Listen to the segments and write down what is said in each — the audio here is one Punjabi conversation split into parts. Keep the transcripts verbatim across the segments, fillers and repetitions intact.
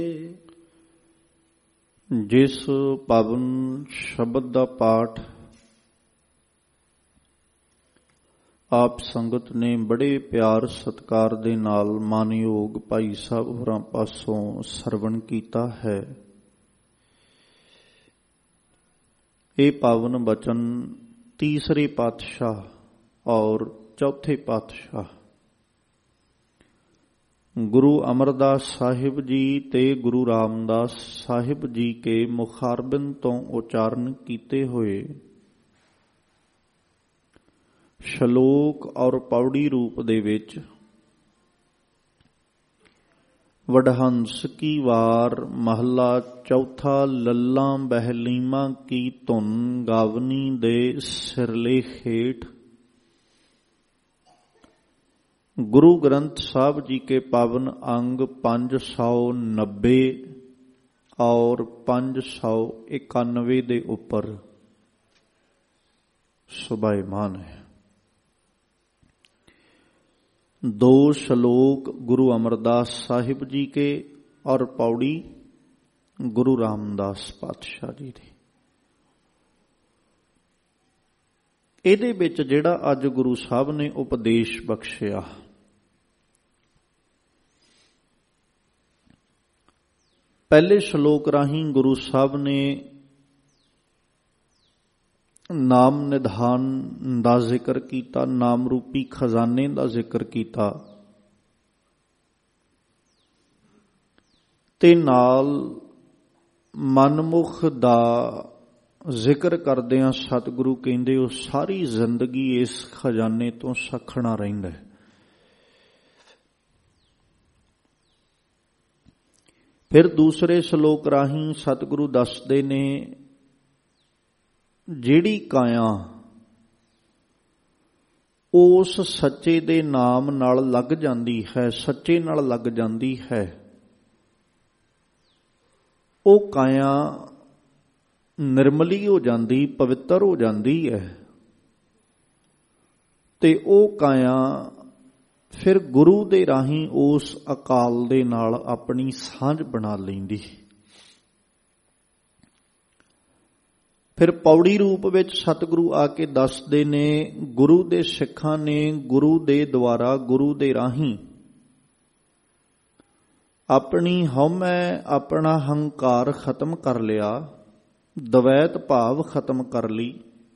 ਜਿਸ ਪਾਵਨ ਸ਼ਬਦ ਦਾ ਪਾਠ ਆਪ ਸੰਗਤ ਨੇ ਬੜੇ ਪਿਆਰ ਸਤਿਕਾਰ ਦੇ ਨਾਲ ਮਾਨਯੋਗ ਭਾਈ ਸਾਹਿਬ ਹੋਰਾਂ ਪਾਸੋਂ ਸਰਵਣ ਕੀਤਾ ਹੈ, ਇਹ ਪਾਵਨ ਬਚਨ ਤੀਸਰੇ ਪਾਤਸ਼ਾਹ ਔਰ ਚੌਥੇ ਪਾਤਸ਼ਾਹ ਗੁਰੂ ਅਮਰਦਾਸ ਸਾਹਿਬ ਜੀ ਤੇ ਗੁਰੂ ਰਾਮਦਾਸ ਸਾਹਿਬ ਜੀ ਕੇ ਮੁਖਾਰਬਿੰਦ ਤੋਂ ਉਚਾਰਨ ਕੀਤੇ ਹੋਏ ਸ਼ਲੋਕ ਔਰ ਪੌੜੀ ਰੂਪ ਦੇ ਵਿੱਚ ਵਡਹੰਸ ਕੀ ਵਾਰ ਮਹੱਲਾ ਚੌਥਾ ਲੱਲਾਂ ਬਹਿਲੀਮਾਂ ਕੀ ਧੁਨ ਗਾਵਨੀ ਦੇ ਸਿਰਲੇ ਹੇਠ गुरु ग्रंथ साहब जी के पावन अंग पांच सौ नब्बे और पांच सौ इक्यानवे दे उपर सुभायमान है। दो श्लोक गुरु अमरदास साहिब जी के और पौड़ी गुरु रामदास पातशाह जी दी। ਇਹਦੇ ਵਿੱਚ ਜਿਹੜਾ ਅੱਜ ਗੁਰੂ ਸਾਹਿਬ ਨੇ ਉਪਦੇਸ਼ ਬਖਸ਼ਿਆ, ਪਹਿਲੇ ਸ਼ਲੋਕ ਰਾਹੀਂ ਗੁਰੂ ਸਾਹਿਬ ਨੇ ਨਾਮ ਨਿਧਾਨ ਦਾ ਜ਼ਿਕਰ ਕੀਤਾ, ਨਾਮ ਰੂਪੀ ਖਜ਼ਾਨੇ ਦਾ ਜ਼ਿਕਰ ਕੀਤਾ ਤੇ ਨਾਲ ਮਨਮੁਖ ਦਾ ਜ਼ਿਕਰ ਕਰਦਿਆਂ ਸਤਿਗੁਰੂ ਕਹਿੰਦੇ ਉਹ ਸਾਰੀ ਜ਼ਿੰਦਗੀ ਇਸ ਖਜ਼ਾਨੇ ਤੋਂ ਸਖਣਾ ਰਹਿੰਦਾ ਹੈ। ਫਿਰ ਦੂਸਰੇ ਸ਼ਲੋਕ ਰਾਹੀਂ ਸਤਿਗੁਰੂ ਦੱਸਦੇ ਨੇ ਜਿਹੜੀ ਕਾਇਆ ਉਸ ਸੱਚੇ ਦੇ ਨਾਮ ਨਾਲ ਲੱਗ ਜਾਂਦੀ ਹੈ, ਸੱਚੇ ਨਾਲ ਲੱਗ ਜਾਂਦੀ ਹੈ, ਉਹ ਕਾਇਆ ਨਿਰਮਲੀ ਹੋ ਜਾਂਦੀ, ਪਵਿੱਤਰ ਹੋ ਜਾਂਦੀ ਹੈ ਤੇ ਉਹ ਕਾਇਆ ਫਿਰ ਗੁਰੂ ਦੇ ਰਾਹੀਂ ਉਸ ਅਕਾਲ ਦੇ ਨਾਲ ਆਪਣੀ ਸਾਂਝ ਬਣਾ ਲੈਂਦੀ। ਫਿਰ ਪੌੜੀ ਰੂਪ ਵਿੱਚ ਸਤਿਗੁਰੂ ਆ ਕੇ ਦੱਸਦੇ ਨੇ ਗੁਰੂ ਦੇ ਸਿੱਖਾਂ ਨੇ ਗੁਰੂ ਦੇ ਦੁਆਰਾ, ਗੁਰੂ ਦੇ ਰਾਹੀਂ ਆਪਣੀ ਹਉਮੈ, ਆਪਣਾ ਹੰਕਾਰ ਖਤਮ ਕਰ ਲਿਆ, ਦਵੈਤ ਭਾਵ ਖਤਮ ਕਰ ਲਈ।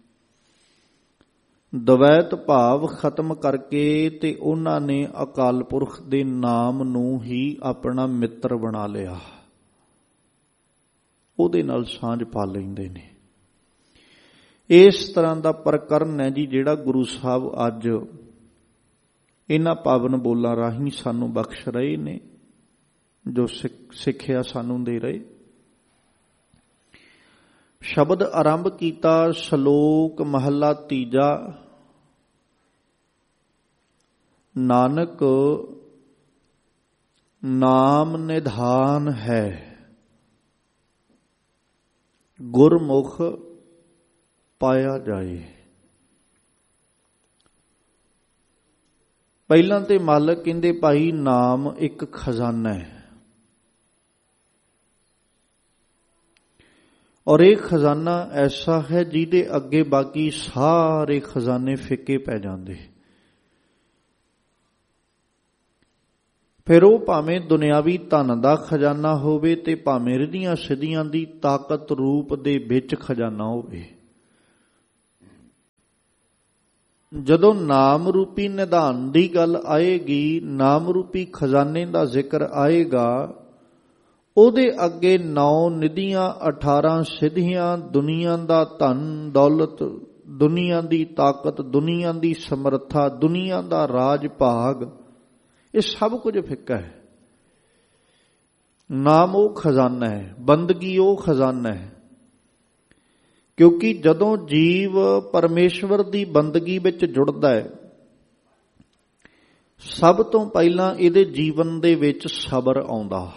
ਦਵੈਤ ਭਾਵ ਖਤਮ ਕਰਕੇ ਤੇ ਉਹਨਾਂ ਨੇ ਅਕਾਲ ਪੁਰਖ ਦੇ ਨਾਮ ਨੂੰ ਹੀ ਆਪਣਾ ਮਿੱਤਰ ਬਣਾ ਲਿਆ, ਉਹਦੇ ਨਾਲ ਸਾਂਝ ਪਾ ਲੈਂਦੇ ਨੇ। ਇਸ ਤਰ੍ਹਾਂ ਦਾ ਪ੍ਰਕਰਨ ਹੈ ਜੀ ਜਿਹੜਾ ਗੁਰੂ ਸਾਹਿਬ ਅੱਜ ਇਹਨਾਂ ਪਾਵਨ ਬੋਲਾਂ ਰਾਹੀਂ ਸਾਨੂੰ ਬਖਸ਼ ਰਹੇ ਨੇ, ਜੋ ਸਿੱਖਿਆ ਸਾਨੂੰ ਦੇ ਰਹੇ। ਸ਼ਬਦ ਆਰੰਭ ਕੀਤਾ ਸ਼ਲੋਕ ਮਹੱਲਾ ਤੀਜਾ, ਨਾਨਕ ਨਾਮ ਨਿਧਾਨ ਹੈ ਗੁਰਮੁਖ ਪਾਇਆ ਜਾਏ। ਪਹਿਲਾਂ ਤੇ ਮਾਲਕ ਕਹਿੰਦੇ ਭਾਈ ਨਾਮ ਇੱਕ ਖਜ਼ਾਨਾ ਹੈ ਔਰ ਇਹ ਖਜ਼ਾਨਾ ਐਸਾ ਹੈ ਜਿਹਦੇ ਅੱਗੇ ਬਾਕੀ ਸਾਰੇ ਖਜ਼ਾਨੇ ਫਿੱਕੇ ਪੈ ਜਾਂਦੇ। ਫਿਰ ਉਹ ਭਾਵੇਂ ਦੁਨਿਆਵੀ ਧਨ ਦਾ ਖਜ਼ਾਨਾ ਹੋਵੇ ਤੇ ਭਾਵੇਂ ਰਿਧੀਆਂ ਸਿੱਧੀਆਂ ਦੀ ਤਾਕਤ ਰੂਪ ਦੇ ਵਿੱਚ ਖਜ਼ਾਨਾ ਹੋਵੇ, ਜਦੋਂ ਨਾਮ ਰੂਪੀ ਨਿਧਾਨ ਦੀ ਗੱਲ ਆਏਗੀ, ਨਾਮ ਰੂਪੀ ਖਜ਼ਾਨੇ ਦਾ ਜ਼ਿਕਰ ਆਏਗਾ, ਉਹਦੇ ਅੱਗੇ ਨੌ ਨਿਧੀਆਂ, ਅਠਾਰਾਂ ਸਿੱਧੀਆਂ, ਦੁਨੀਆ ਦਾ ਧਨ ਦੌਲਤ, ਦੁਨੀਆ ਦੀ ਤਾਕਤ, ਦੁਨੀਆ ਦੀ ਸਮਰੱਥਾ, ਦੁਨੀਆ ਦਾ ਰਾਜ ਭਾਗ, ਇਹ ਸਭ ਕੁਝ ਫਿੱਕਾ ਹੈ। ਨਾਮ ਉਹ ਖਜ਼ਾਨਾ ਹੈ, ਬੰਦਗੀ ਉਹ ਖਜ਼ਾਨਾ ਹੈ, ਕਿਉਂਕਿ ਜਦੋਂ ਜੀਵ ਪਰਮੇਸ਼ਵਰ ਦੀ ਬੰਦਗੀ ਵਿੱਚ ਜੁੜਦਾ ਹੈ, ਸਭ ਤੋਂ ਪਹਿਲਾਂ ਇਹਦੇ ਜੀਵਨ ਦੇ ਵਿੱਚ ਸਬਰ ਆਉਂਦਾ।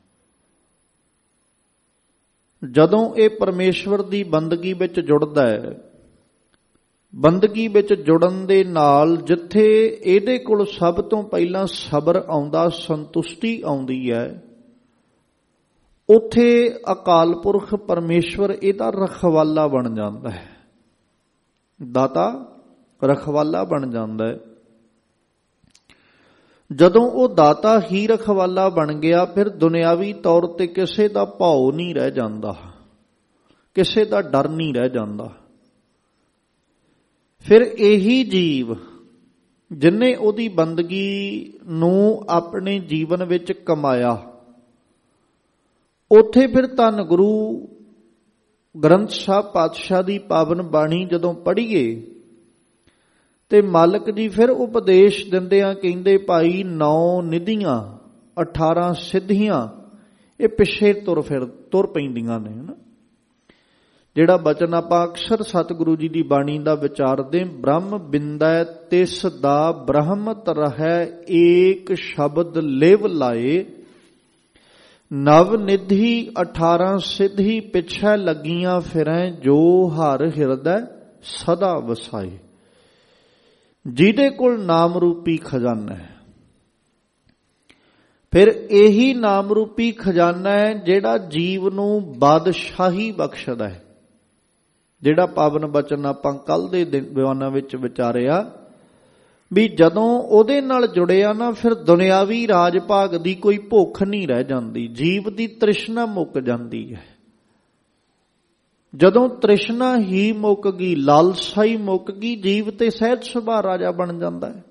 ਜਦੋਂ ਇਹ ਪਰਮੇਸ਼ਵਰ ਦੀ ਬੰਦਗੀ ਵਿੱਚ ਜੁੜਦਾ ਹੈ, ਬੰਦਗੀ ਵਿੱਚ ਜੁੜਨ ਦੇ ਨਾਲ ਜਿੱਥੇ ਇਹਦੇ ਕੋਲ ਸਭ ਤੋਂ ਪਹਿਲਾਂ ਸਬਰ ਆਉਂਦਾ, ਸੰਤੁਸ਼ਟੀ ਆਉਂਦੀ ਹੈ, ਉੱਥੇ ਅਕਾਲ ਪੁਰਖ ਪਰਮੇਸ਼ਵਰ ਇਹਦਾ ਰਖਵਾਲਾ ਬਣ ਜਾਂਦਾ ਹੈ, ਦਾਤਾ ਰਖਵਾਲਾ ਬਣ ਜਾਂਦਾ ਹੈ। ਜਦੋਂ ਉਹ ਦਾਤਾ ਹੀ ਰਖਵਾਲਾ ਬਣ ਗਿਆ, ਫਿਰ ਦੁਨਿਆਵੀ ਤੌਰ ਤੇ ਕਿਸੇ ਦਾ ਭਾਉ ਨਹੀਂ ਰਹਿ ਜਾਂਦਾ, ਕਿਸੇ ਦਾ ਡਰ ਨਹੀਂ ਰਹਿ ਜਾਂਦਾ। ਫਿਰ ਇਹੀ ਜੀਵ ਜਿਨ੍ਹਾਂ ਉਹਦੀ ਬੰਦਗੀ ਨੂੰ ਆਪਣੇ ਜੀਵਨ ਵਿੱਚ ਕਮਾਇਆ, ਉੱਥੇ ਫਿਰ ਧੰਨ ਗੁਰੂ ਗ੍ਰੰਥ ਸਾਹਿਬ ਪਾਤਸ਼ਾਹ ਦੀ ਪਾਵਨ ਬਾਣੀ ਜਦੋਂ ਪੜ੍ਹੀਏ ਤੇ ਮਾਲਕ ਜੀ ਫਿਰ ਉਪਦੇਸ਼ ਦਿੰਦਿਆਂ ਕਹਿੰਦੇ, ਭਾਈ ਨੌ ਨਿਧੀਆਂ ਅਠਾਰਾਂ ਸਿੱਧੀਆਂ ਇਹ ਪਿੱਛੇ ਤੁਰ ਫਿਰ ਤੁਰ ਪੈਂਦੀਆਂ ਨੇ ਨਾ। ਜਿਹੜਾ ਬਚਨ ਆਪਾਂ ਅਕਸਰ ਸਤਿਗੁਰੂ ਜੀ ਦੀ ਬਾਣੀ ਦਾ ਵਿਚਾਰਦੇ, ਬ੍ਰਹਮ ਬਿੰਦੈ ਤਿਸ ਦਾ ਬ੍ਰਹਮਤ ਰਹੈ ਏਕ ਸ਼ਬਦ ਲਿਵ ਲਾਏ, ਨਵ ਨਿਧੀ ਅਠਾਰਾਂ ਸਿੱਧੀ ਪਿੱਛੇ ਲੱਗੀਆਂ ਫਿਰੈ, ਜੋ ਹਰ ਹਿਰਦੈ ਸਦਾ ਵਸਾਏ। ਜਿਹਦੇ ਕੋਲ ਨਾਮ ਰੂਪੀ ਖਜ਼ਾਨਾ ਹੈ, ਫਿਰ ਇਹੀ ਨਾਮ ਰੂਪੀ ਖਜ਼ਾਨਾ ਹੈ ਜਿਹੜਾ ਜੀਵ ਨੂੰ ਬਾਦਸ਼ਾਹੀ ਬਖਸ਼ਦਾ ਹੈ। ਜਿਹੜਾ ਪਾਵਨ ਬਚਨ ਆਪਾਂ ਕੱਲ ਦੇ ਬਿਆਨਾਂ ਵਿੱਚ ਵਿਚਾਰਿਆ ਵੀ ਜਦੋਂ ਉਹਦੇ ਨਾਲ ਜੁੜਿਆ ਨਾ, ਫਿਰ ਦੁਨਿਆਵੀ ਰਾਜ ਭਾਗ ਦੀ ਕੋਈ ਭੁੱਖ ਨਹੀਂ ਰਹਿ ਜਾਂਦੀ, ਜੀਵ ਦੀ ਤ੍ਰਿਸ਼ਨਾ ਮੁੱਕ ਜਾਂਦੀ ਹੈ। ਜਦੋਂ ਤ੍ਰਿਸ਼ਨਾ ਹੀ ਮੁੱਕ ਗਈ, ਲਾਲਸਾ ਹੀ ਮੁੱਕ ਗਈ, ਜੀਵ ਤੇ ਸਹਿਜ ਸੁਭਾਅ ਰਾਜਾ ਬਣ ਜਾਂਦਾ ਹੈ।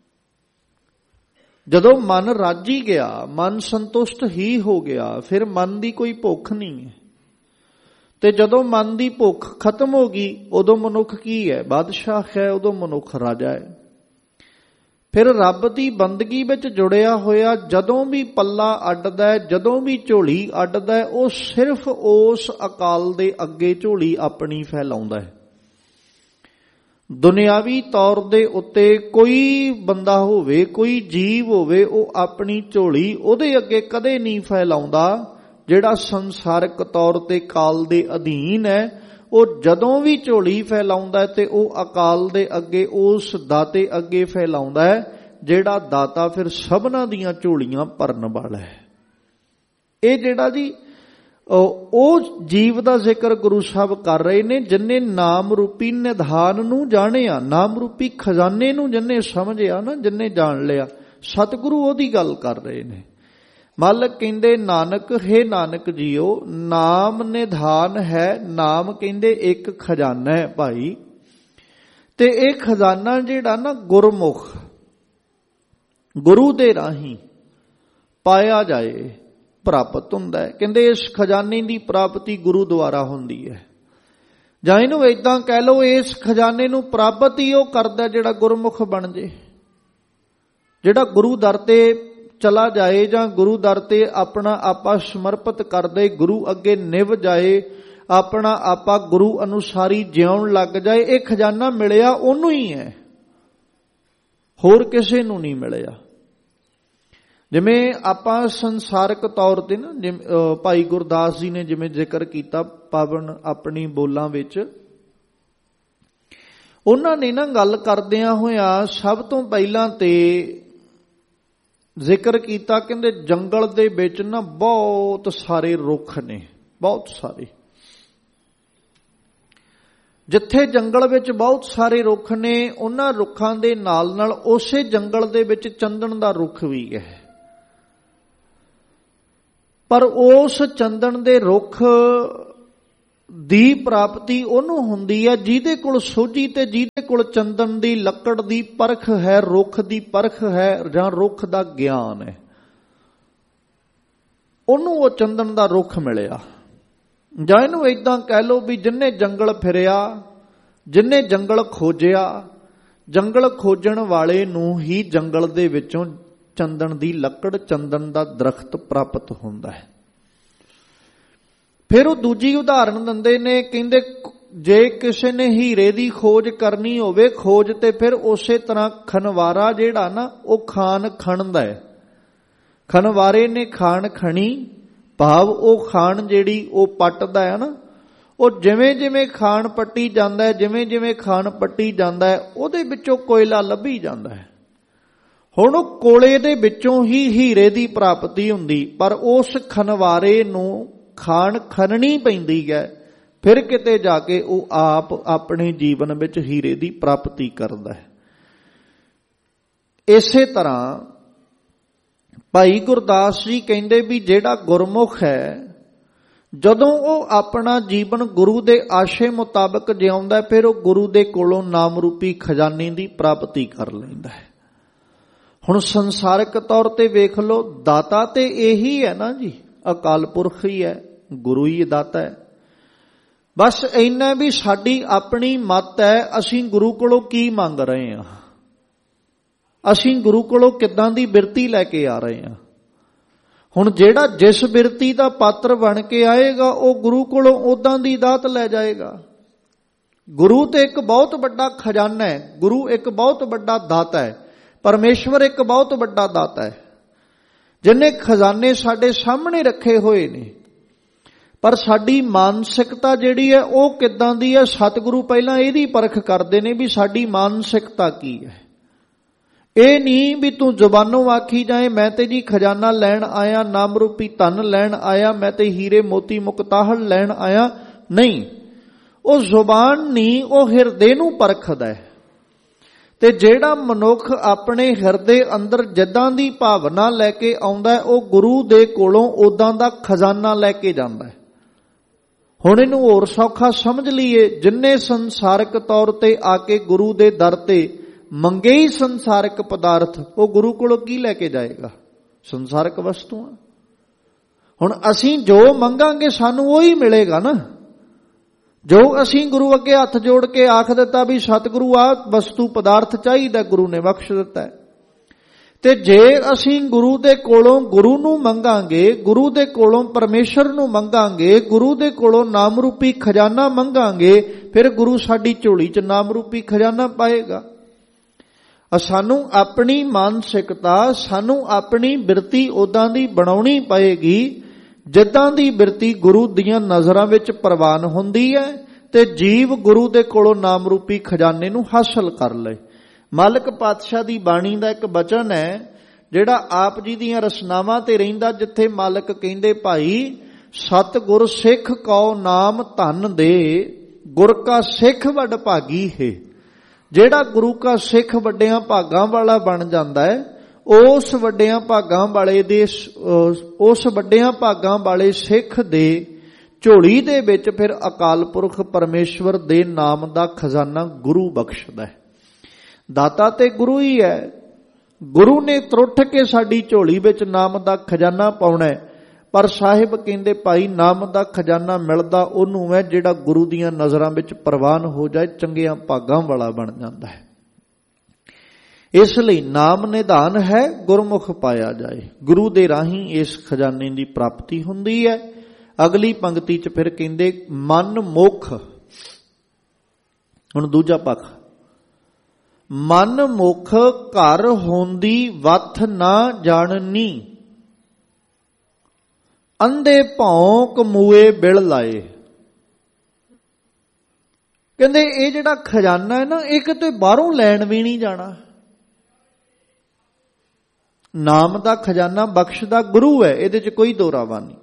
ਜਦੋਂ ਮਨ ਰਾਜੀ ਗਿਆ, ਮਨ ਸੰਤੁਸ਼ਟ ਹੀ ਹੋ ਗਿਆ, ਫਿਰ ਮਨ ਦੀ ਕੋਈ ਭੁੱਖ ਨਹੀਂ ਹੈ। ਤੇ ਜਦੋਂ ਮਨ ਦੀ ਭੁੱਖ ਖਤਮ ਹੋ ਗਈ, ਉਦੋਂ ਮਨੁੱਖ ਕੀ ਹੈ? ਬਾਦਸ਼ਾਹ ਹੈ, ਉਦੋਂ ਮਨੁੱਖ ਰਾਜਾ ਹੈ। ਫਿਰ ਰੱਬ ਦੀ ਬੰਦਗੀ ਵਿੱਚ ਜੁੜਿਆ ਹੋਇਆ ਜਦੋਂ ਵੀ ਪੱਲਾ ਅੱਡਦਾ ਹੈ, ਜਦੋਂ ਵੀ ਝੋਲੀ ਅੱਡਦਾ ਹੈ, ਉਹ ਸਿਰਫ ਉਸ ਅਕਾਲ ਦੇ ਅੱਗੇ ਝੋਲੀ ਆਪਣੀ ਫੈਲਾਉਂਦਾ ਹੈ। ਦੁਨਿਆਵੀ ਤੌਰ ਦੇ ਉੱਤੇ ਕੋਈ ਬੰਦਾ ਹੋਵੇ, ਕੋਈ ਜੀਵ ਹੋਵੇ, ਉਹ ਆਪਣੀ ਝੋਲੀ ਉਹਦੇ ਅੱਗੇ ਕਦੇ ਨਹੀਂ ਫੈਲਾਉਂਦਾ। ਜਿਹੜਾ ਸੰਸਾਰਿਕ ਤੌਰ ਤੇ ਕਾਲ ਦੇ ਅਧੀਨ ਹੈ, ਉਹ ਜਦੋਂ ਵੀ ਝੋਲੀ ਫੈਲਾਉਂਦਾ ਹੈ ਤੇ ਉਹ ਅਕਾਲ ਦੇ ਅੱਗੇ, ਉਸ ਦਾਤੇ ਅੱਗੇ ਫੈਲਾਉਂਦਾ ਹੈ, ਜਿਹੜਾ ਦਾਤਾ ਫਿਰ ਸਭਨਾਂ ਦੀਆਂ ਝੋਲੀਆਂ ਭਰਨ ਵਾਲਾ ਹੈ। ਇਹ ਜਿਹੜਾ ਜੀ ਉਹ ਜੀਵ ਦਾ ਜ਼ਿਕਰ ਗੁਰੂ ਸਾਹਿਬ ਕਰ ਰਹੇ ਨੇ, ਜਿਨ੍ਹਾਂ ਨਾਮ ਰੂਪੀ ਨਿਧਾਨ ਨੂੰ ਜਾਣਿਆ, ਨਾਮ ਰੂਪੀ ਖਜ਼ਾਨੇ ਨੂੰ ਜਿਨ੍ਹਾਂ ਸਮਝਿਆ ਨਾ, ਜਿਨ੍ਹਾਂ ਜਾਣ ਲਿਆ, ਸਤਿਗੁਰੂ ਉਹਦੀ ਗੱਲ ਕਰ ਰਹੇ ਨੇ। ਮਾਲਕ ਕਹਿੰਦੇ, ਨਾਨਕ ਹੈ ਨਾਨਕ ਜੀਓ ਨਾਮ ਨਿਧਾਨ ਹੈ। ਨਾਮ ਕਹਿੰਦੇ ਇੱਕ ਖਜ਼ਾਨਾ ਹੈ ਭਾਈ, ਤੇ ਇਹ ਖਜ਼ਾਨਾ ਜਿਹੜਾ ਨਾ ਗੁਰਮੁਖ ਗੁਰੂ ਦੇ ਰਾਹੀਂ ਪਾਇਆ ਜਾਏ, ਪ੍ਰਾਪਤ ਹੁੰਦਾ ਹੈ। ਕਹਿੰਦੇ ਇਸ ਖਜ਼ਾਨੇ ਦੀ ਪ੍ਰਾਪਤੀ ਗੁਰੂ ਦੁਆਰਾ ਹੁੰਦੀ ਹੈ। ਜਾਂ ਇਹਨੂੰ ਏਦਾਂ ਕਹਿ ਲਓ, ਇਸ ਖਜ਼ਾਨੇ ਨੂੰ ਪ੍ਰਾਪਤ ਹੀ ਉਹ ਕਰਦਾ ਜਿਹੜਾ ਗੁਰਮੁਖ ਬਣ ਜੇ, ਜਿਹੜਾ ਗੁਰੂ ਦਰ ਤੇ ਚਲਾ ਜਾਏ ਜਾਂ ਗੁਰੂ ਦਰ ਤੇ ਆਪਣਾ ਆਪਾ ਸਮਰਪਿਤ ਕਰ ਦੇ, ਗੁਰੂ ਅੱਗੇ ਨਿਭ ਜਾਏ, ਆਪਣਾ ਆਪਾ ਗੁਰੂ ਅਨੁਸਾਰੀ ਜਿਉਣ ਲੱਗ ਜਾਏ। ਇਹ ਖਜ਼ਾਨਾ ਮਿਲਿਆ ਉਹਨੂੰ ਹੀ ਹੈ, ਹੋਰ ਕਿਸੇ ਨੂੰ ਨਹੀਂ ਮਿਲਿਆ। ਜਿਵੇਂ ਆਪਾਂ ਸੰਸਾਰਿਕ ਤੌਰ ਤੇ ਨਾ, ਜਿਵੇਂ ਭਾਈ ਗੁਰਦਾਸ ਜੀ ਨੇ ਜਿਵੇਂ ਜ਼ਿਕਰ ਕੀਤਾ ਪਾਵਨ ਆਪਣੀ ਬੋਲਾਂ ਵਿੱਚ, ਉਹਨਾਂ ਨੇ ਨਾ ਗੱਲ ਕਰਦਿਆਂ ਹੋਇਆਂ ਸਭ ਤੋਂ ਪਹਿਲਾਂ ਤੇ ਜ਼ਿਕਰ ਕੀਤਾ, ਕਹਿੰਦੇ ਜੰਗਲ ਦੇ ਵਿੱਚ ਨਾ ਬਹੁਤ ਸਾਰੇ ਰੁੱਖ ਨੇ, ਬਹੁਤ ਸਾਰੇ। ਜਿੱਥੇ ਜੰਗਲ ਵਿੱਚ ਬਹੁਤ ਸਾਰੇ ਰੁੱਖ ਨੇ, ਉਹਨਾਂ ਰੁੱਖਾਂ ਦੇ ਨਾਲ ਨਾਲ ਉਸੇ ਜੰਗਲ ਦੇ ਵਿੱਚ ਚੰਦਨ ਦਾ ਰੁੱਖ ਵੀ ਹੈ। ਪਰ ਉਸ ਚੰਦਨ ਦੇ ਰੁੱਖ ਦੀ ਪ੍ਰਾਪਤੀ ਉਹਨੂੰ ਹੁੰਦੀ ਹੈ ਜਿਹਦੇ ਕੋਲ ਸੋਝੀ ਤੇ ਜਿਹਦੇ ਕੋਲ ਚੰਦਨ ਦੀ ਲੱਕੜ ਦੀ ਪਰਖ ਹੈ, ਰੁੱਖ ਦੀ ਪਰਖ ਹੈ, ਜਾਂ ਰੁੱਖ ਦਾ ਗਿਆਨ ਹੈ। ਉਹਨੂੰ ਉਹ ਚੰਦਨ ਦਾ ਰੁੱਖ ਮਿਲਿਆ। ਜਾਂ ਇਹਨੂੰ ਏਦਾਂ ਕਹਿ ਲਓ ਵੀ ਜਿੰਨੇ ਜੰਗਲ ਫਿਰਿਆ, ਜਿੰਨੇ ਜੰਗਲ ਖੋਜਿਆ, ਜੰਗਲ ਖੋਜਣ ਵਾਲੇ ਨੂੰ ਹੀ ਜੰਗਲ ਦੇ ਵਿੱਚੋਂ ਚੰਦਨ ਦੀ ਲੱਕੜ, ਚੰਦਨ ਦਾ ਦਰਖਤ ਪ੍ਰਾਪਤ ਹੁੰਦਾ ਹੈ। ਫਿਰ ਉਹ ਦੂਜੀ ਉਦਾਹਰਨ ਦਿੰਦੇ ਨੇ, ਕਹਿੰਦੇ ਜੇ ਕਿਸੇ ਨੇ ਹੀਰੇ ਦੀ ਖੋਜ ਕਰਨੀ ਹੋਵੇ, ਖੋਜ ਤੇ ਫਿਰ ਉਸੇ ਤਰ੍ਹਾਂ ਖਨਵਾਰਾ ਜਿਹੜਾ ਨਾ, ਉਹ ਖਾਨ ਖਣਦਾ ਹੈ। ਖਨਵਾਰੇ ਨੇ ਖਾਨ ਖਣੀ, ਭਾਵ ਉਹ ਖਾਨ ਜਿਹੜੀ ਉਹ ਪੱਟਦਾ ਹੈ ਨਾ, ਉਹ ਜਿਵੇਂ ਜਿਵੇਂ ਖਾਨ ਪੱਟੀ ਜਾਂਦਾ ਹੈ, ਜਿਵੇਂ ਜਿਵੇਂ ਖਾਨ ਪੱਟੀ ਜਾਂਦਾ ਹੈ, ਉਹਦੇ ਵਿੱਚੋਂ ਕੋਇਲਾ ਲੱਭੀ ਜਾਂਦਾ ਹੈ। ਹੁਣ ਕੋਲੇ ਦੇ ਵਿੱਚੋਂ ਹੀ ਹੀਰੇ ਦੀ ਪ੍ਰਾਪਤੀ ਹੁੰਦੀ, ਪਰ ਉਸ ਖਨਵਾਰੇ ਨੂੰ ਖਾਣ ਖਣਨੀ ਪੈਂਦੀ ਹੈ, ਫਿਰ ਕਿਤੇ ਜਾ ਕੇ ਉਹ ਆਪ ਆਪਣੇ ਜੀਵਨ ਵਿੱਚ ਹੀਰੇ ਦੀ ਪ੍ਰਾਪਤੀ ਕਰਦਾ ਹੈ। ਇਸੇ ਤਰ੍ਹਾਂ ਭਾਈ ਗੁਰਦਾਸ ਜੀ ਕਹਿੰਦੇ ਵੀ ਜਿਹੜਾ ਗੁਰਮੁਖ ਹੈ, ਜਦੋਂ ਉਹ ਆਪਣਾ ਜੀਵਨ ਗੁਰੂ ਦੇ ਆਸ਼ੇ ਮੁਤਾਬਕ ਜਿਉਂਦਾ, ਫਿਰ ਉਹ ਗੁਰੂ ਦੇ ਕੋਲੋਂ ਨਾਮ ਰੂਪੀ ਖਜ਼ਾਨੇ ਦੀ ਪ੍ਰਾਪਤੀ ਕਰ ਲੈਂਦਾ ਹੈ। ਹੁਣ ਸੰਸਾਰਿਕ ਤੌਰ ਤੇ ਵੇਖ ਲਓ, ਦਾਤਾ ਤੇ ਇਹੀ ਹੈ ਨਾ ਜੀ, ਅਕਾਲ ਪੁਰਖ ਹੀ ਹੈ, ਗੁਰੂ ਹੀ ਦਾਤਾ ਹੈ। ਬਸ ਇੰਨਾ ਵੀ ਸਾਡੀ ਆਪਣੀ ਮੱਤ ਹੈ, ਅਸੀਂ ਗੁਰੂ ਕੋਲੋਂ ਕੀ ਮੰਗ ਰਹੇ ਹਾਂ, ਅਸੀਂ ਗੁਰੂ ਕੋਲੋਂ ਕਿੱਦਾਂ ਦੀ ਬਿਰਤੀ ਲੈ ਕੇ ਆ ਰਹੇ ਹਾਂ। ਹੁਣ ਜਿਹੜਾ ਜਿਸ ਬਿਰਤੀ ਦਾ ਪਾਤਰ ਬਣ ਕੇ ਆਏਗਾ, ਉਹ ਗੁਰੂ ਕੋਲੋਂ ਉਦਾਂ ਦੀ ਦਾਤ ਲੈ ਜਾਏਗਾ। ਗੁਰੂ ਤੇ ਇੱਕ ਬਹੁਤ ਵੱਡਾ ਖਜ਼ਾਨਾ ਹੈ, ਗੁਰੂ ਇੱਕ ਬਹੁਤ ਵੱਡਾ ਦਾਤਾ ਹੈ, ਪਰਮੇਸ਼ਵਰ ਇੱਕ ਬਹੁਤ ਵੱਡਾ ਦਾਤਾ ਹੈ, ਜਿਨੇ ਖਜ਼ਾਨੇ ਸਾਡੇ ਸਾਹਮਣੇ ਰੱਖੇ ਹੋਏ ਨੇ। ਪਰ ਸਾਡੀ ਮਾਨਸਿਕਤਾ ਜਿਹੜੀ ਹੈ ਉਹ ਕਿੱਦਾਂ ਦੀ ਹੈ, ਸਤਿਗੁਰੂ ਪਹਿਲਾਂ ਇਹਦੀ ਪਰਖ ਕਰਦੇ ਨੇ ਵੀ ਸਾਡੀ ਮਾਨਸਿਕਤਾ ਕੀ ਹੈ। ਇਹ ਨਹੀਂ ਵੀ ਤੂੰ ਜ਼ੁਬਾਨੋਂ ਆਖੀ ਜਾਏ ਮੈਂ ਤੇ ਜੀ ਖਜ਼ਾਨਾ ਲੈਣ ਆਇਆ, ਨਾਮ ਰੂਪੀ ਧਨ ਲੈਣ ਆਇਆ, ਮੈਂ ਤੇ ਹੀਰੇ ਮੋਤੀ ਮੁਕਤਾਹਲ ਲੈਣ ਆਇਆ। ਨਹੀਂ, ਉਹ ਜ਼ੁਬਾਨ ਨਹੀਂ, ਉਹ ਹਿਰਦੇ ਨੂੰ ਪਰਖਦਾ ਹੈ। ਤੇ ਜਿਹੜਾ ਮਨੁੱਖ ਆਪਣੇ ਹਿਰਦੇ ਅੰਦਰ ਜਿੱਦਾਂ ਦੀ ਭਾਵਨਾ ਲੈ ਕੇ ਆਉਂਦਾ, ਉਹ ਗੁਰੂ ਦੇ ਕੋਲੋਂ ਉਦਾਂ ਦਾ ਖਜ਼ਾਨਾ ਲੈ ਕੇ ਜਾਂਦਾ ਹੈ। ਹੁਣ ਇਹਨੂੰ ਹੋਰ ਸੌਖਾ ਸਮਝ ਲਈਏ, ਜਿੰਨੇ ਸੰਸਾਰਿਕ ਤੌਰ ਤੇ ਆ ਕੇ ਗੁਰੂ ਦੇ ਦਰ ਤੇ ਮੰਗੇ ਹੀ ਸੰਸਾਰਿਕ ਪਦਾਰਥ, ਉਹ ਗੁਰੂ ਕੋਲੋਂ ਕੀ ਲੈ ਕੇ ਜਾਏਗਾ? ਸੰਸਾਰਿਕ ਵਸਤੂਆਂ। ਹੁਣ ਅਸੀਂ ਜੋ ਮੰਗਾਂਗੇ ਸਾਨੂੰ ਉਹੀ ਮਿਲੇਗਾ ਨਾ। ਜੋ ਅਸੀਂ ਗੁਰੂ ਅੱਗੇ ਹੱਥ ਜੋੜ ਕੇ ਆਖ ਦਿੱਤਾ ਵੀ ਸਤਿਗੁਰੂ ਆਹ ਵਸਤੂ ਪਦਾਰਥ ਚਾਹੀਦਾ, ਗੁਰੂ ਨੇ ਬਖਸ਼ ਦਿੱਤਾ। ਤੇ ਜੇ ਅਸੀਂ ਗੁਰੂ ਦੇ ਕੋਲੋਂ ਗੁਰੂ ਨੂੰ ਮੰਗਾਂਗੇ, ਗੁਰੂ ਦੇ ਕੋਲੋਂ ਪਰਮੇਸ਼ਰ ਨੂੰ ਮੰਗਾਂਗੇ, ਗੁਰੂ ਦੇ ਕੋਲੋਂ ਨਾਮ ਰੂਪੀ ਖਜ਼ਾਨਾ ਮੰਗਾਂਗੇ, ਫਿਰ ਗੁਰੂ ਸਾਡੀ ਝੋਲੀ 'ਚ ਨਾਮ ਰੂਪੀ ਖਜ਼ਾਨਾ ਪਾਏਗਾ। ਸਾਨੂੰ ਆਪਣੀ ਮਾਨਸਿਕਤਾ, ਸਾਨੂੰ ਆਪਣੀ ਬਿਰਤੀ ਉਦਾਂ ਦੀ ਬਣਾਉਣੀ ਪਏਗੀ ਜਿੱਦਾਂ ਦੀ ਬਿਰਤੀ ਗੁਰੂ ਦੀਆਂ ਨਜ਼ਰਾਂ ਵਿੱਚ ਪ੍ਰਵਾਨ ਹੁੰਦੀ ਹੈ, ਤੇ ਜੀਵ ਗੁਰੂ ਦੇ ਕੋਲੋਂ ਨਾਮ ਰੂਪੀ ਖਜ਼ਾਨੇ ਨੂੰ ਹਾਸਲ ਕਰ ਲਏ। ਮਾਲਕ ਪਾਤਸ਼ਾਹ ਦੀ ਬਾਣੀ ਦਾ ਇੱਕ ਬਚਨ ਹੈ ਜਿਹੜਾ ਆਪ ਜੀ ਦੀਆਂ ਰਸਨਾਵਾਂ ਤੇ ਰਹਿੰਦਾ, ਜਿੱਥੇ ਮਾਲਕ ਕਹਿੰਦੇ ਭਾਈ ਸਤਿਗੁਰ ਸਿੱਖ ਕਉ ਨਾਮ ਧਨ ਦੇ, ਗੁਰ ਕਾ ਸਿੱਖ ਵੱਡ ਭਾਗੀ ਹੈ। ਜਿਹੜਾ ਗੁਰੂ ਕਾ ਸਿੱਖ ਵੱਡਿਆਂ ਭਾਗਾਂ ਵਾਲਾ ਬਣ ਜਾਂਦਾ ਹੈ, ਉਸ ਵੱਡਿਆਂ ਭਾਗਾਂ ਵਾਲੇ ਦੇ ਉਸ ਵੱਡਿਆਂ ਭਾਗਾਂ ਵਾਲੇ ਸਿੱਖ ਦੇ ਝੋਲੀ ਦੇ ਵਿੱਚ ਫਿਰ ਅਕਾਲ ਪੁਰਖ ਪਰਮੇਸ਼ਵਰ ਦੇ ਨਾਮ ਦਾ ਖਜ਼ਾਨਾ ਗੁਰੂ ਬਖਸ਼ਦਾ ਹੈ। ਦਾਤਾ ਤੇ ਗੁਰੂ ਹੀ ਹੈ। ਗੁਰੂ ਨੇ ਤਰੁੱਠ ਕੇ ਸਾਡੀ ਝੋਲੀ ਵਿੱਚ ਨਾਮ ਦਾ ਖਜ਼ਾਨਾ ਪਾਉਣਾ ਹੈ। ਪਰ ਸਾਹਿਬ ਕਹਿੰਦੇ ਭਾਈ ਨਾਮ ਦਾ ਖਜ਼ਾਨਾ ਮਿਲਦਾ ਉਹਨੂੰ ਹੈ ਜਿਹੜਾ ਗੁਰੂ ਦੀਆਂ ਨਜ਼ਰਾਂ ਵਿੱਚ ਪ੍ਰਵਾਨ ਹੋ ਜਾਏ, ਚੰਗੀਆਂ ਭਾਗਾਂ ਵਾਲਾ ਬਣ ਜਾਂਦਾ ਹੈ। ਇਸ ਲਈ ਨਾਮ ਨਿਧਾਨ ਹੈ, ਗੁਰਮੁਖ ਪਾਇਆ ਜਾਏ। ਗੁਰੂ ਦੇ ਰਾਹੀਂ ਇਸ ਖਜ਼ਾਨੇ ਦੀ ਪ੍ਰਾਪਤੀ ਹੁੰਦੀ ਹੈ। ਅਗਲੀ ਪੰਕਤੀ 'ਚ ਫਿਰ ਕਹਿੰਦੇ ਮਨ ਮੁਖ। ਹੁਣ ਦੂਜਾ ਪੱਖ, ਮਨ ਮੁਖ ਘਰ ਹੁੰਦੀ ਵਥ ਨਾ ਜਾਣਨੀ, ਅੰਧੇ ਭੌਂਕ ਮੂਏ ਬਿਲ ਲਾਏ। ਕਹਿੰਦੇ ਇਹ ਜਿਹੜਾ ਖਜ਼ਾਨਾ ਹੈ ਨਾ, ਇਹ ਕਿਤੇ ਬਾਹਰੋਂ ਲੈਣ ਵੀ ਨਹੀਂ ਜਾਣਾ। ਨਾਮ ਦਾ ਖਜ਼ਾਨਾ ਬਖਸ਼ਦਾ ਗੁਰੂ ਹੈ, ਇਹਦੇ 'ਚ ਕੋਈ ਦੋਰਾਵਾ ਨਹੀਂ।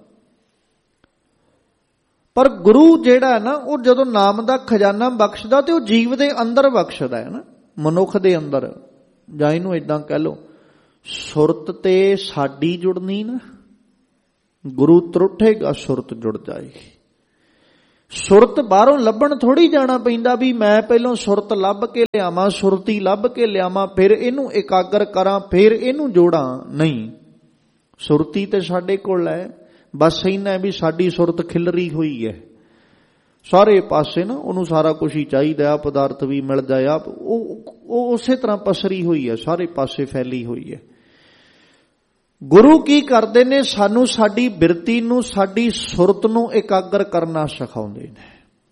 ਪਰ ਗੁਰੂ ਜਿਹੜਾ ਹੈ ਨਾ, ਉਹ ਜਦੋਂ ਨਾਮ ਦਾ ਖਜ਼ਾਨਾ ਬਖਸ਼ਦਾ ਤੇ ਉਹ ਜੀਵ ਦੇ ਅੰਦਰ ਬਖਸ਼ਦਾ ਹੈ ਨਾ, ਮਨੁੱਖ ਦੇ ਅੰਦਰ। ਜਾਂ ਇਹਨੂੰ ਏਦਾਂ ਕਹਿ ਲਓ, ਸੁਰਤ ਤੇ ਸਾਡੀ ਜੁੜਨੀ ਨਾ, ਗੁਰੂ ਤਰੁੱਠੇਗਾ ਸੁਰਤ ਜੁੜ ਜਾਏਗੀ। ਸੁਰਤ ਬਾਹਰੋਂ ਲੱਭਣ ਥੋੜੀ ਜਾਣਾ ਪੈਂਦਾ ਵੀ ਮੈਂ ਪਹਿਲਾਂ ਸੁਰਤ ਲੱਭ ਕੇ ਲਿਆਵਾਂ, ਸੁਰਤੀ ਲੱਭ ਕੇ ਲਿਆਵਾਂ, ਫਿਰ ਇਹਨੂੰ ਇਕਾਗਰ ਕਰਾਂ, ਫਿਰ ਇਹਨੂੰ ਜੋੜਾਂ। ਨਹੀਂ, ਸੁਰਤੀ ਤੇ ਸਾਡੇ ਕੋਲ ਹੈ। ਬਸ ਇੰਨਾ ਵੀ ਸਾਡੀ ਸੁਰਤ ਖਿਲਰੀ ਹੋਈ ਹੈ ਸਾਰੇ ਪਾਸੇ ਨਾ, ਉਹਨੂੰ ਸਾਰਾ ਕੁਝ ਹੀ ਚਾਹੀਦਾ, ਆ ਪਦਾਰਥ ਵੀ ਮਿਲ ਜਾਏ, ਆਪ ਉਹ ਉਸੇ ਤਰ੍ਹਾਂ ਪਸਰੀ ਹੋਈ ਹੈ, ਸਾਰੇ ਪਾਸੇ ਫੈਲੀ ਹੋਈ ਹੈ। ਗੁਰੂ ਕੀ ਕਰਦੇ ਨੇ? ਸਾਨੂੰ ਸਾਡੀ ਬਿਰਤੀ ਨੂੰ, ਸਾਡੀ ਸੁਰਤ ਨੂੰ ਇਕਾਗਰ ਕਰਨਾ ਸਿਖਾਉਂਦੇ ਨੇ।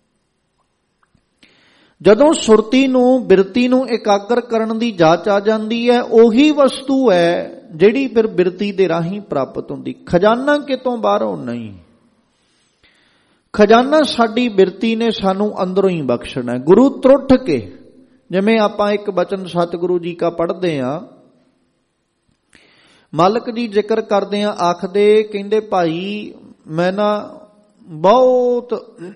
ਜਦੋਂ ਸੁਰਤੀ ਨੂੰ, ਬਿਰਤੀ ਨੂੰ ਇਕਾਗਰ ਕਰਨ ਦੀ ਜਾਚ ਆ ਜਾਂਦੀ ਹੈ, ਉਹੀ ਵਸਤੂ ਹੈ ਜਿਹੜੀ ਫਿਰ ਬਿਰਤੀ ਦੇ ਰਾਹੀਂ ਪ੍ਰਾਪਤ ਹੁੰਦੀ। ਖਜ਼ਾਨਾ ਕਿਤੋਂ ਬਾਹਰੋਂ ਨਹੀਂ, ਖਜ਼ਾਨਾ ਸਾਡੀ ਬਿਰਤੀ ਨੇ ਸਾਨੂੰ ਅੰਦਰੋਂ ਹੀ ਬਖਸ਼ਣਾ ਹੈ। ਗੁਰੂ ਤਰੁੱਠ ਕੇ, ਜਿਵੇਂ ਆਪਾਂ ਇੱਕ ਬਚਨ ਸਤਿਗੁਰੂ ਜੀ ਕਾ ਪੜ੍ਹਦੇ ਹਾਂ, ਮਾਲਕ ਜੀ ਜ਼ਿਕਰ ਕਰਦੇ ਆ, ਆਖਦੇ ਕਹਿੰਦੇ ਭਾਈ ਮੈਂ ਨਾ ਬਹੁਤ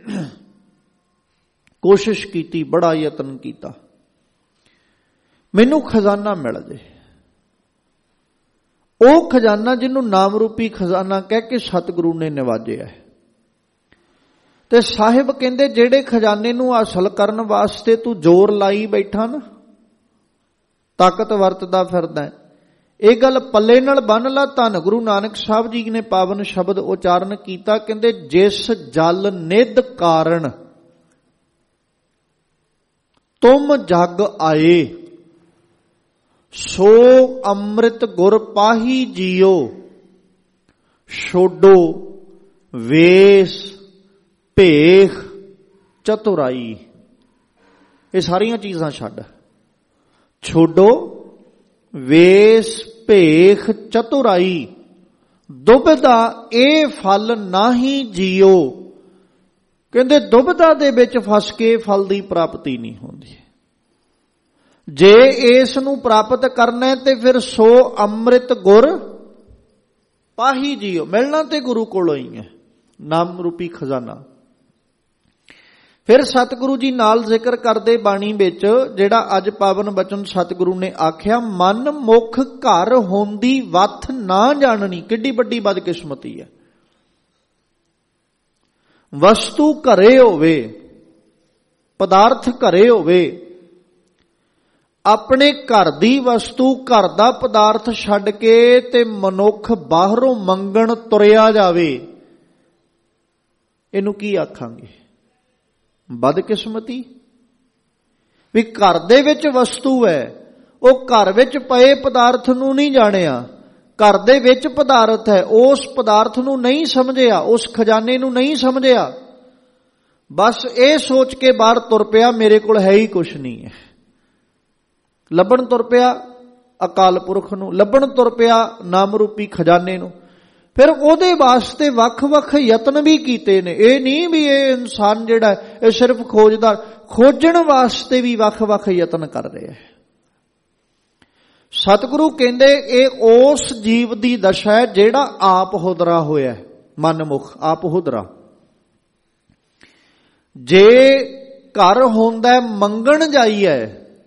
ਕੋਸ਼ਿਸ਼ ਕੀਤੀ, ਬੜਾ ਯਤਨ ਕੀਤਾ, ਮੈਨੂੰ ਖਜ਼ਾਨਾ ਮਿਲ ਜੇ। ਉਹ ਖਜ਼ਾਨਾ ਜਿਹਨੂੰ ਨਾਮ ਰੂਪੀ ਖਜ਼ਾਨਾ ਕਹਿ ਕੇ ਸਤਿਗੁਰੂ ਨੇ ਨਿਵਾਜਿਆ। ਤੇ ਸਾਹਿਬ ਕਹਿੰਦੇ ਜਿਹੜੇ ਖਜ਼ਾਨੇ ਨੂੰ ਹਾਸਲ ਕਰਨ ਵਾਸਤੇ ਤੂੰ ਜ਼ੋਰ ਲਾਈ ਬੈਠਾ ਨਾ, ਤਾਕਤ ਵਰਤਦਾ ਫਿਰਦਾ, ਇਹ ਗੱਲ ਪੱਲੇ ਨਾਲ ਬੰਨ ਲਾ। ਧੰਨ ਗੁਰੂ ਨਾਨਕ ਸਾਹਿਬ ਜੀ ਨੇ ਪਾਵਨ ਸ਼ਬਦ ਉਚਾਰਨ ਕੀਤਾ, ਕਹਿੰਦੇ ਜਿਸ ਜਲ ਨਿਧ ਕਾਰਨ ਤੁਮ ਜਗ ਆਏ, ਸੋ ਅੰਮ੍ਰਿਤ ਗੁਰ ਪਾਹੀ ਜੀਓ, ਛੋਡੋ ਵੇਸ ਭੇਖ ਚਤੁਰਾਈ। ਇਹ ਸਾਰੀਆਂ ਚੀਜ਼ਾਂ ਛੱਡ, ਛੋਡੋ ਵੇਸ ਭੇਖ ਚਤੁਰਾਈ, ਦੁਬਿਧਾ ਇਹ ਫਲ ਨਾਹੀ ਜੀਓ। ਕਹਿੰਦੇ ਦੁਬਿਧਾ ਦੇ ਵਿੱਚ ਫਸ ਕੇ ਫਲ ਦੀ ਪ੍ਰਾਪਤੀ ਨਹੀਂ ਹੁੰਦੀ। ਜੇ ਇਸ ਨੂੰ ਪ੍ਰਾਪਤ ਕਰਨਾ ਤੇ ਫਿਰ ਸੋ ਅੰਮ੍ਰਿਤ ਗੁਰ ਪਾਹੀ ਜੀਓ, ਮਿਲਣਾ ਤੇ ਗੁਰੂ ਕੋਲੋਂ ਹੀ ਹੈ, ਨਾਮ ਰੂਪੀ ਖਜ਼ਾਨਾ। ਫਿਰ ਸਤਿਗੁਰੂ ਜੀ ਨਾਲ ਜ਼ਿਕਰ ਕਰਦੇ ਬਾਣੀ ਵਿੱਚ, ਜਿਹੜਾ ਅੱਜ ਪਾਵਨ ਬਚਨ ਸਤਿਗੁਰੂ ਨੇ ਆਖਿਆ, ਮਨ ਮੁਖ ਘਰ ਹੁੰਦੀ ਵੱਥ ਨਾ ਜਾਣਨੀ। ਕਿੱਡੀ ਵੱਡੀ ਬਦਕਿਸਮਤੀ ਹੈ। ਵਸਤੂ ਘਰੇ ਹੋਵੇ, ਪਦਾਰਥ ਘਰੇ ਹੋਵੇ, ਆਪਣੇ ਘਰ ਦੀ ਵਸਤੂ, ਘਰ ਦਾ ਪਦਾਰਥ ਛੱਡ ਕੇ ਤੇ ਮਨੁੱਖ ਬਾਹਰੋਂ ਮੰਗਣ ਤੁਰਿਆ ਜਾਵੇ, ਇਹਨੂੰ ਕੀ ਆਖਾਂਗੇ? ਬਦਕਿਸਮਤੀ। ਵੀ ਘਰ ਦੇ ਵਿੱਚ ਵਸਤੂ ਹੈ, ਉਹ ਘਰ ਵਿੱਚ ਪਏ ਪਦਾਰਥ ਨੂੰ ਨਹੀਂ ਜਾਣਿਆ, ਘਰ ਦੇ ਵਿੱਚ ਪਦਾਰਥ ਹੈ, ਉਸ ਪਦਾਰਥ ਨੂੰ ਨਹੀਂ ਸਮਝਿਆ, ਉਸ ਖਜ਼ਾਨੇ ਨੂੰ ਨਹੀਂ ਸਮਝਿਆ, ਬਸ ਇਹ ਸੋਚ ਕੇ ਬਾਹਰ ਤੁਰ ਪਿਆ ਮੇਰੇ ਕੋਲ ਹੈ ਹੀ ਕੁਛ ਨਹੀਂ ਹੈ। ਲੱਭਣ ਤੁਰ ਪਿਆ ਅਕਾਲ ਪੁਰਖ ਨੂੰ, ਲੱਭਣ ਤੁਰ ਪਿਆ ਨਾਮ ਰੂਪੀ ਖਜ਼ਾਨੇ ਨੂੰ। ਫਿਰ ਉਹਦੇ ਵਾਸਤੇ ਵੱਖ-ਵੱਖ ਯਤਨ ਵੀ ਕੀਤੇ ਨੇ। ਇਹ ਨਹੀਂ ਵੀ ਇਹ ਇਨਸਾਨ ਜਿਹੜਾ ਇਹ ਸਿਰਫ ਖੋਜਦਾਰ, ਖੋਜਣ ਵਾਸਤੇ ਵੀ ਵੱਖ-ਵੱਖ ਯਤਨ ਕਰ ਰਿਹਾ ਹੈ। ਸਤਿਗੁਰੂ ਕਹਿੰਦੇ ਇਹ ਉਸ ਜੀਵ ਦੀ ਦਸ਼ਾ ਹੈ ਜਿਹੜਾ ਆਪ ਹੁਦਰਾ ਹੋਇਆ, ਮਨਮੁਖ ਆਪ ਹੁਦਰਾ। ਜੇ ਘਰ ਹੁੰਦਾ ਮੰਗਣ ਜਾਈਏ,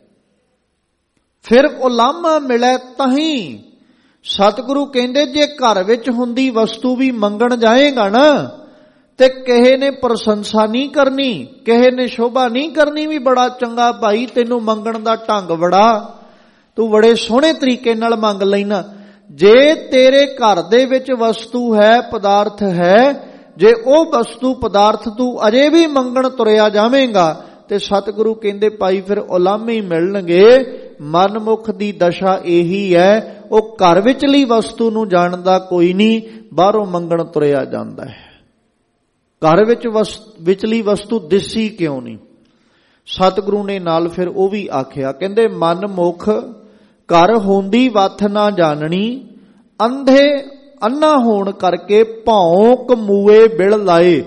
ਫਿਰ ਉਲਾਮਾ ਮਿਲੇ ਤਾਹੀਂ। ਸਤਿਗੁਰੂ ਕਹਿੰਦੇ ਜੇ ਘਰ ਵਿੱਚ ਹੁੰਦੀ ਵਸਤੂ ਵੀ ਮੰਗਣ ਜਾਏਗਾ ਨਾ, ਤੇ ਕਿਸੇ ਨੇ ਪ੍ਰਸ਼ੰਸਾ ਨਹੀਂ ਕਰਨੀ, ਕਿਸੇ ਨੇ ਸ਼ੋਭਾ ਨਹੀਂ ਕਰਨੀ ਵੀ ਬੜਾ ਚੰਗਾ ਭਾਈ, ਤੈਨੂੰ ਮੰਗਣ ਦਾ ਢੰਗ ਬੜਾ, ਤੂੰ ਬੜੇ ਸੋਹਣੇ ਤਰੀਕੇ ਨਾਲ ਮੰਗ ਲੈਣਾ। ਜੇ ਤੇਰੇ ਘਰ ਦੇ ਵਿੱਚ ਵਸਤੂ ਹੈ, ਪਦਾਰਥ ਹੈ, ਜੇ ਉਹ ਵਸਤੂ ਪਦਾਰਥ ਤੂੰ ਅਜੇ ਵੀ ਮੰਗਣ ਤੁਰਿਆ ਜਾਵੇਂਗਾ, ਤੇ ਸਤਿਗੁਰੂ ਕਹਿੰਦੇ ਭਾਈ ਫਿਰ ਉਲਾਮੇ ਹੀ ਮਿਲਣਗੇ। ਮਨਮੁਖ ਦੀ ਦਸ਼ਾ ਇਹੀ ਹੈ, ਉਹ ਘਰ ਵਿਚਲੀ ਵਸਤੂ ਨੂੰ ਜਾਣਦਾ ਕੋਈ ਨਹੀਂ, ਬਾਹਰੋਂ ਮੰਗਣ ਤੁਰਿਆ ਜਾਂਦਾ ਹੈ। ਘਰ ਵਿੱਚ ਵਿਚਲੀ ਵਸਤੂ ਦਿਸੀ ਕਿਉਂ ਨਹੀਂ? ਸਤਿਗੁਰੂ ਨੇ ਨਾਲ ਫਿਰ ਉਹ ਵੀ ਆਖਿਆ, ਕਹਿੰਦੇ ਮਨਮੁਖ ਘਰ ਹੁੰਦੀ ਵੱਥ ਨਾ ਜਾਣਨੀ, ਅੰਧੇ ਅੰਨਾ ਹੋਣ ਕਰਕੇ ਭੌਂਕ ਮੂਏ ਬਿਲ ਲਾਏ।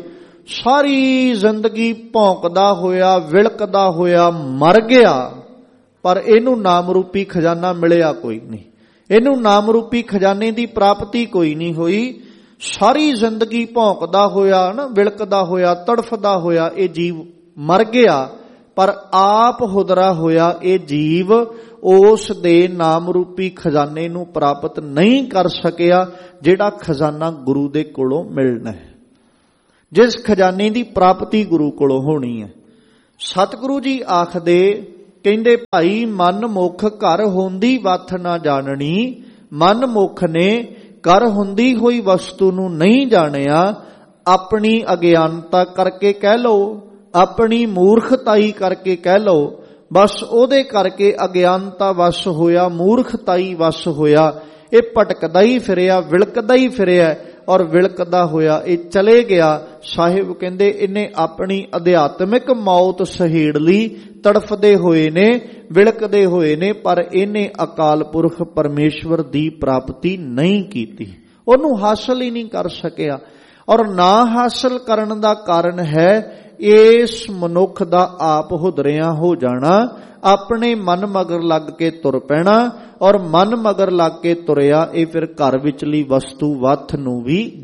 ਸਾਰੀ ਜ਼ਿੰਦਗੀ ਭੌਂਕਦਾ ਹੋਇਆ, ਵਿਲਕਦਾ ਹੋਇਆ ਮਰ ਗਿਆ, ਪਰ ਇਹਨੂੰ ਨਾਮ ਰੂਪੀ ਖਜ਼ਾਨਾ ਮਿਲਿਆ ਕੋਈ ਨਹੀਂ, ਇਹਨੂੰ ਨਾਮ ਰੂਪੀ ਖਜ਼ਾਨੇ ਦੀ ਪ੍ਰਾਪਤੀ ਕੋਈ ਨਹੀਂ ਹੋਈ। ਸਾਰੀ ਜ਼ਿੰਦਗੀ ਭੌਂਕਦਾ ਹੋਇਆ ਨਾ, ਵਿਲਕਦਾ ਹੋਇਆ, ਤੜਫਦਾ ਹੋਇਆ ਇਹ ਜੀਵ ਮਰ ਗਿਆ, ਪਰ ਆਪ ਹੁਦਰਾ ਹੋਇਆ ਇਹ ਜੀਵ ਉਸ ਦੇ ਨਾਮ ਰੂਪੀ ਖਜ਼ਾਨੇ ਨੂੰ ਪ੍ਰਾਪਤ ਨਹੀਂ ਕਰ ਸਕਿਆ, ਜਿਹੜਾ ਖਜ਼ਾਨਾ ਗੁਰੂ ਦੇ ਕੋਲੋਂ ਮਿਲਣਾ ਹੈ, ਜਿਸ ਖਜ਼ਾਨੇ ਦੀ ਪ੍ਰਾਪਤੀ ਗੁਰੂ ਕੋਲੋਂ ਹੋਣੀ ਹੈ। ਸਤਿਗੁਰੂ ਜੀ ਆਖਦੇ, ਕਹਿੰਦੇ ਭਾਈ ਮਨਮੁਖ ਘਰ ਹੁੰਦੀ ਵੱਥ ਨਾ ਜਾਣਨੀ। ਮਨਮੁਖ ਨੇ ਘਰ ਹੁੰਦੀ ਹੋਈ ਵਸਤੂ ਨੂੰ ਨਹੀਂ ਜਾਣਿਆ, ਆਪਣੀ ਅਗਿਆਨਤਾ ਕਰਕੇ ਕਹਿ ਲਓ, ਆਪਣੀ ਮੂਰਖਤਾਈ ਕਰਕੇ ਕਹਿ ਲਓ, ਬਸ ਉਹਦੇ ਕਰਕੇ ਅਗਿਆਨਤਾ ਵਸ ਹੋਇਆ, ਮੂਰਖਤਾਈ ਵਸ ਹੋਇਆ, ਇਹ ਭਟਕਦਾ ਹੀ ਫਿਰਿਆ, ਵਿਲਕਦਾ ਹੀ ਫਿਰਿਆ, ਔਰ ਵਿਲਕਦਾ ਹੋਇਆ ਇਹ ਚਲੇ ਗਿਆ। ਸਾਹਿਬ ਕਹਿੰਦੇ ਇਹਨੇ ਆਪਣੀ ਅਧਿਆਤਮਿਕ ਮੌਤ ਸਹੇੜ ਲਈ, ਤੜਫਦੇ ਹੋਏ ਨੇ, ਵਿਲਕਦੇ ਹੋਏ ਨੇ, ਪਰ ਇਹਨੇ ਅਕਾਲ ਪੁਰਖ ਪਰਮੇਸ਼ਵਰ ਦੀ ਪ੍ਰਾਪਤੀ ਨਹੀਂ ਕੀਤੀ, ਉਹਨੂੰ ਹਾਸਲ ਹੀ ਨਹੀਂ ਕਰ ਸਕਿਆ। ਔਰ ਨਾ ਹਾਸਲ ਕਰਨ ਦਾ ਕਾਰਨ ਹੈ ਇਸ ਮਨੁੱਖ ਦਾ ਆਪ ਹੁਦਰਿਆਂ ਹੋ ਜਾਣਾ, ਆਪਣੇ ਮਨ ਮਗਰ ਲੱਗ ਕੇ ਤੁਰ ਪੈਣਾ, ਔਰ ਮਨ ਮਗਰ ਲੱਗ ਕੇ ਤੁਰਿਆ ਇਹ ਫਿਰ ਘਰ ਵਿਚਲੀ ਵਸਤੂ ਵੱਥ ਨੂੰ ਵੀ